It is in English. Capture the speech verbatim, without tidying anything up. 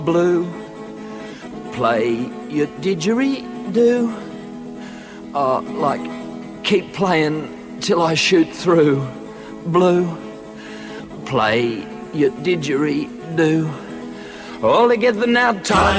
Blue, play your didgeridoo. Uh, like, keep playing till I shoot through. Blue, play your didgeridoo. All together now, time.